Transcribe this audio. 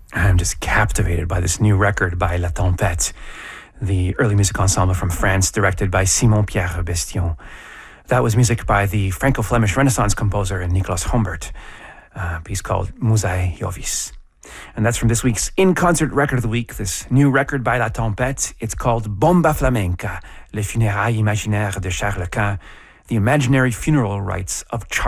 I'm just captivated by this new record by La Tempête, the early music ensemble from France, directed by Simon-Pierre Bestion. That was music by the Franco-Flemish Renaissance composer Nicolas Humbert, a piece called Musae Jovis. And that's from this week's In-Concert Record of the Week, this new record by La Tempête. It's called Bomba Flamenca, Les Funérailles Imaginaires de Charles Quint, the imaginary funeral rites of Charles